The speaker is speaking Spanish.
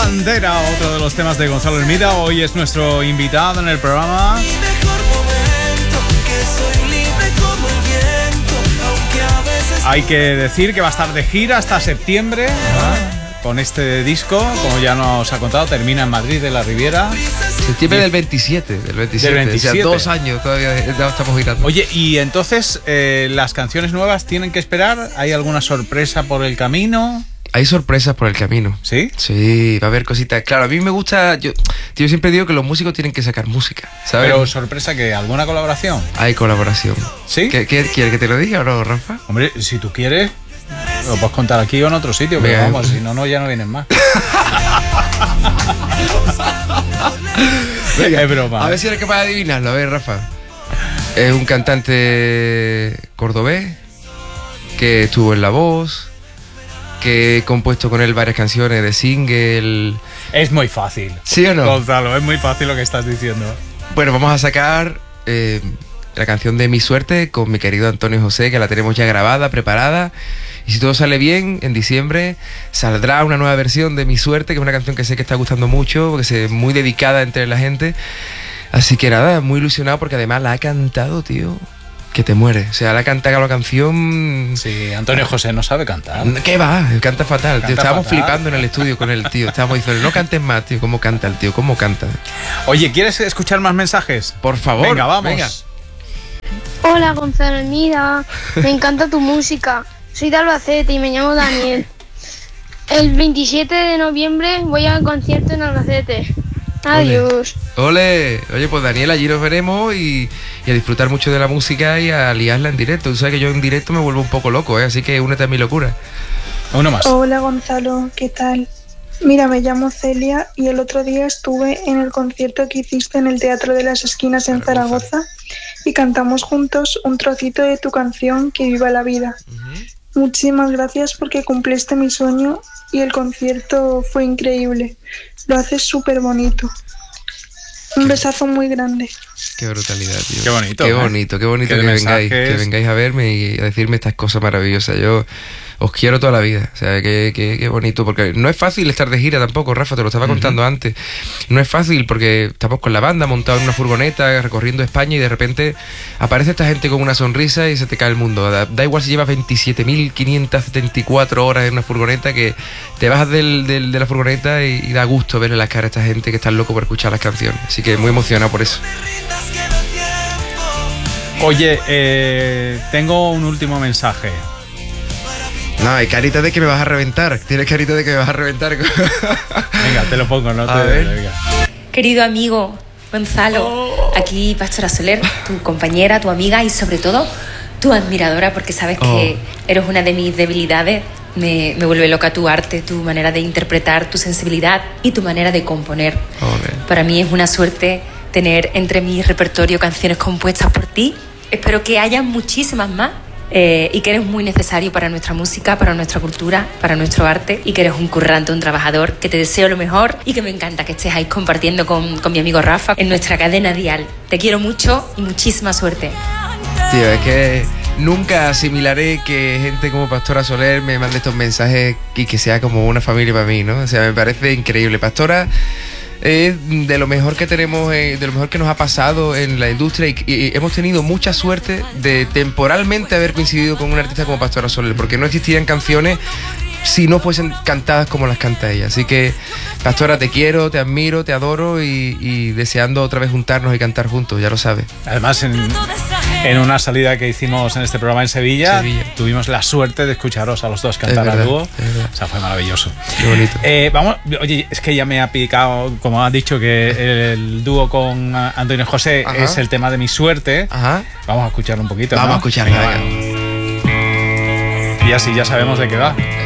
Bandera, otro de los temas de Gonzalo Hermida. Hoy es nuestro invitado en el programa. Hay que decir que va a estar de gira hasta septiembre, con este disco, como ya nos ha contado, termina en Madrid de la Riviera. Septiembre del 27. Del 27. O sea, 2 años todavía estamos girando. Oye, y entonces, ¿las canciones nuevas tienen que esperar? ¿Hay alguna sorpresa por el camino? Hay sorpresas por el camino. ¿Sí? Sí, va a haber cositas. Claro, a mí me gusta... Yo siempre digo que los músicos tienen que sacar música, ¿sabes? Pero sorpresa, ¿que alguna colaboración? Hay colaboración. ¿Sí? ¿Quieres que te lo diga o no, Rafa? Hombre, si tú quieres, lo puedes contar aquí o en otro sitio, pero Venga. vamos, si no, ya no vienen más. Venga, es broma. A ver si eres capaz de adivinarlo. A ver, Rafa. Es un cantante cordobés que estuvo en La Voz, que he compuesto con él varias canciones de single. Es muy fácil. ¿Sí o no? Gonzalo, es muy fácil lo que estás diciendo. Bueno, vamos a sacar la canción de Mi Suerte con mi querido Antonio José, que la tenemos ya grabada, preparada. Y si todo sale bien, en diciembre saldrá una nueva versión de Mi Suerte, que es una canción que sé que está gustando mucho, porque es muy dedicada entre la gente. Así que nada, muy ilusionado porque además la ha cantado, tío, que te mueres. O sea, la ha cantado la canción... Sí, Antonio José no sabe cantar. ¿Qué va? Canta fatal, Canta tío. Estábamos fatal. flipando en el estudio con el tío. Estábamos diciendo, no cantes más, tío. ¿Cómo canta el tío? ¿Cómo canta? Oye, ¿quieres escuchar más mensajes? Por favor. Venga, vamos. Venga. Hola Gonzalo Hermida, me encanta tu música. Soy de Albacete y me llamo Daniel. El 27 de noviembre voy al concierto en Albacete. Adiós. Ole. Oye, pues Daniel, allí nos veremos y a disfrutar mucho de la música y a liarla en directo. Tú sabes que yo en directo me vuelvo un poco loco, ¿eh? Así que únete a mi locura. Uno más. Hola Gonzalo, ¿qué tal? Mira, me llamo Celia y el otro día estuve en el concierto que hiciste en el Teatro de las Esquinas en Zaragoza y cantamos juntos un trocito de tu canción Que viva la vida. Muchísimas gracias porque cumpliste mi sueño y el concierto fue increíble. Lo haces súper bonito. Un besazo muy grande. Qué brutalidad, tío. Qué bonito, Qué ¿eh? bonito, qué bonito Qué que mensajes. vengáis a verme y a decirme estas cosas maravillosas. Yo os quiero toda la vida. O sea, qué bonito, porque no es fácil estar de gira tampoco, Rafa, te lo estaba contando antes. No es fácil porque estamos con la banda montados en una furgoneta recorriendo España y de repente aparece esta gente con una sonrisa y se te cae el mundo. Da igual si llevas 27.574 horas en una furgoneta, que te bajas de la furgoneta y da gusto verle las caras a esta gente que está loco por escuchar las canciones. Así que muy emocionado por eso. Oye, tengo un último mensaje. No, hay carita de que me vas a reventar. Tienes carita de que me vas a reventar. Venga, te lo pongo, no A te... ver. Venga. Querido amigo Gonzalo, aquí Pastora Soler, tu compañera, tu amiga y sobre todo tu admiradora, porque sabes que eres una de mis debilidades. Me vuelve loca tu arte, tu manera de interpretar, tu sensibilidad y tu manera de componer. Para mí es una suerte tener entre mi repertorio canciones compuestas por ti. Espero que haya muchísimas más. Y que eres muy necesario para nuestra música, para nuestra cultura, para nuestro arte, y que eres un currante, un trabajador, que te deseo lo mejor y que me encanta que estés ahí compartiendo con mi amigo Rafa en nuestra cadena Dial. Te quiero mucho y muchísima suerte. Tío, es que nunca asimilaré que gente como Pastora Soler me mande estos mensajes y que sea como una familia para mí, ¿no? O sea, me parece increíble. Pastora es de lo mejor que tenemos, de lo mejor que nos ha pasado en la industria y hemos tenido mucha suerte de temporalmente haber coincidido con un artista como Pastora Soler, porque no existirían canciones si no fuesen cantadas como las canta ella. Así que, Pastora, te quiero, te admiro, te adoro y deseando otra vez juntarnos y cantar juntos, ya lo sabes. Además, en una salida que hicimos en este programa en Sevilla, tuvimos la suerte de escucharos a los dos cantar a dúo. O sea, fue maravilloso. Qué bonito. Vamos, oye, es que ya me ha picado, como has dicho, que el dúo con Antonio José es el tema de Mi Suerte. Vamos a escucharlo un poquito. Vamos ¿no? a escucharlo, venga. Y así ya sabemos de qué va.